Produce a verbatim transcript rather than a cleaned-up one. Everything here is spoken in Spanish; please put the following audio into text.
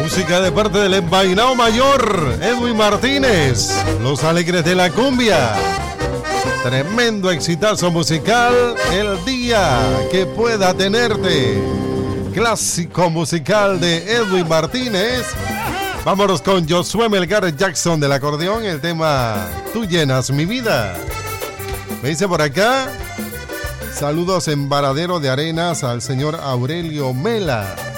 Música de parte del envainao mayor, Edwin Martínez, Los Alegres de la Cumbia. Tremendo exitazo musical, El Día que Pueda Tenerte. Clásico musical de Edwin Martínez. Vámonos con Josué Melgar Jackson del acordeón, el tema Tú llenas mi vida. Me dice por acá, saludos en Varadero de Arenas al señor Aurelio Mela.